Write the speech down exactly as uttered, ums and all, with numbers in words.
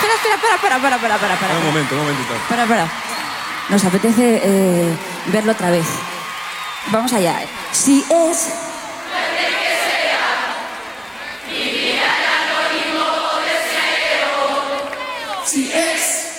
espera, espera, para, para, para, para, para, para. Un momento, un momentito. Para, para. Nos apetece eh, verlo otra vez. Vamos allá. Si es... Si es...